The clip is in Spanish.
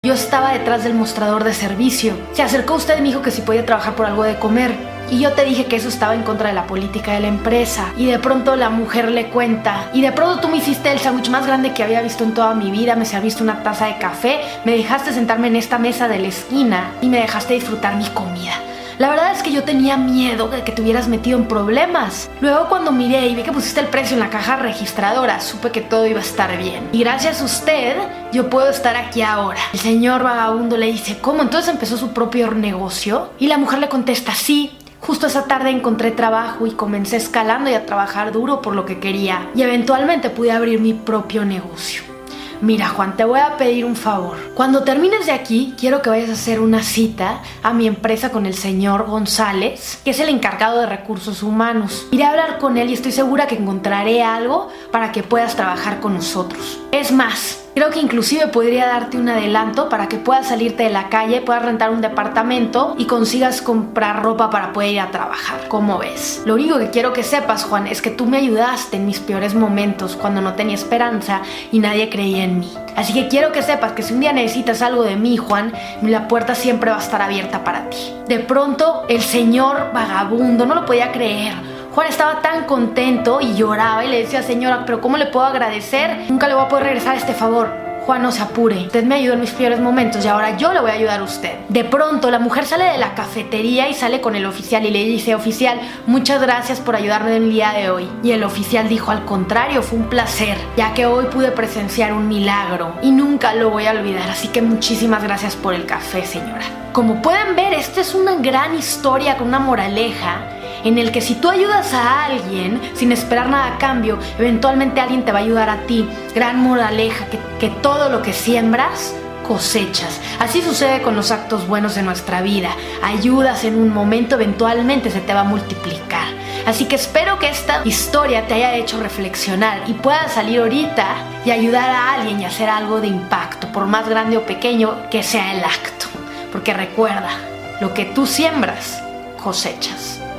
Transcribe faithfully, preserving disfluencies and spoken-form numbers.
Yo estaba detrás del mostrador de servicio. Se acercó usted y me dijo que si podía trabajar por algo de comer. Y yo te dije que eso estaba en contra de la política de la empresa. Y de pronto la mujer le cuenta: y de pronto tú me hiciste el sándwich más grande que había visto en toda mi vida. Me serviste una taza de café. Me dejaste sentarme en esta mesa de la esquina. Y me dejaste disfrutar mi comida. La verdad es que yo tenía miedo de que te hubieras metido en problemas. Luego cuando miré y vi que pusiste el precio en la caja registradora, supe que todo iba a estar bien. Y gracias a usted, yo puedo estar aquí ahora. El señor vagabundo le dice: ¿cómo? ¿Entonces empezó su propio negocio? Y la mujer le contesta: sí. Justo esa tarde encontré trabajo y comencé escalando y a trabajar duro por lo que quería. Y eventualmente pude abrir mi propio negocio. Mira, Juan, te voy a pedir un favor. Cuando termines de aquí, quiero que vayas a hacer una cita a mi empresa con el señor González, que es el encargado de recursos humanos. Iré a hablar con él y estoy segura que encontraré algo para que puedas trabajar con nosotros. Es más, creo que inclusive podría darte un adelanto para que puedas salirte de la calle, puedas rentar un departamento y consigas comprar ropa para poder ir a trabajar. ¿Cómo ves? Lo único que quiero que sepas, Juan, es que tú me ayudaste en mis peores momentos, cuando no tenía esperanza y nadie creía en mí. Así que quiero que sepas que si un día necesitas algo de mí, Juan, la puerta siempre va a estar abierta para ti. De pronto, el señor vagabundo no lo podía creer. Juan estaba tan contento y lloraba y le decía: señora, ¿pero cómo le puedo agradecer? Nunca le voy a poder regresar este favor. Juan, no se apure. Usted me ayudó en mis peores momentos y ahora yo le voy a ayudar a usted. De pronto, la mujer sale de la cafetería y sale con el oficial y le dice: oficial, muchas gracias por ayudarme en el día de hoy. Y el oficial dijo: al contrario, fue un placer, ya que hoy pude presenciar un milagro y nunca lo voy a olvidar. Así que muchísimas gracias por el café, señora. Como pueden ver, esta es una gran historia con una moraleja en el que si tú ayudas a alguien sin esperar nada a cambio, eventualmente alguien te va a ayudar a ti. Gran moraleja, que, que todo lo que siembras, cosechas. Así sucede con los actos buenos de nuestra vida. Ayudas en un momento, eventualmente se te va a multiplicar. Así que espero que esta historia te haya hecho reflexionar y puedas salir ahorita y ayudar a alguien y hacer algo de impacto, por más grande o pequeño que sea el acto. Porque recuerda, lo que tú siembras, cosechas.